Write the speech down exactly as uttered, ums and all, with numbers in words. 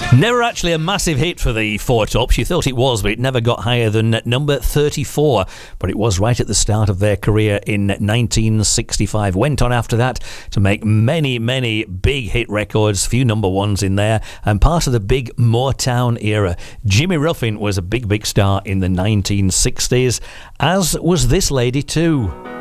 Never actually a massive hit for the Four Tops. You thought it was, but it never got higher than number thirty-four. But it was right at the start of their career in nineteen sixty-five. Went on after that to make many, many big hit records, few number ones in there, and part of the big Motown era. Jimmy Ruffin was a big, big star in the nineteen sixties, as was this lady too.